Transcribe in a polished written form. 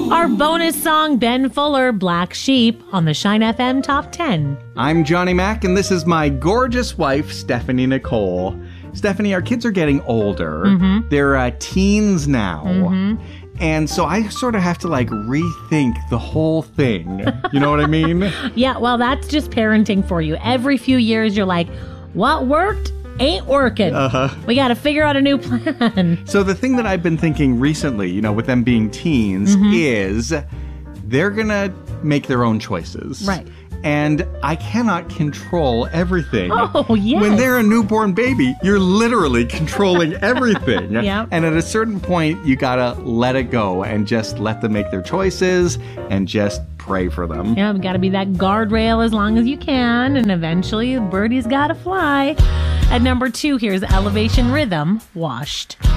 Our bonus song, Ben Fuller, Black Sheep, on the Shine FM Top 10. I'm Johnny Mac, and this is my gorgeous wife, Stephanie Nicole. Stephanie, our kids are getting older. Mm-hmm. They're teens now. Mm-hmm. And so I sort of have to rethink the whole thing. You know what I mean? Yeah, well, that's just parenting for you. Every few years, you're like, what worked ain't working. We got to figure out a new plan. So the thing that I've been thinking recently, with them being teens, is they're going to make their own choices. Right. And I cannot control everything. Oh, yes. When they're a newborn baby, you're literally controlling everything. Yep. And at a certain point, you gotta let it go and just let them make their choices and just pray for them. Yeah, we got to be that guardrail as long as you can, and eventually the birdie's got to fly. At number 2, here's Elevation Rhythm, Washed.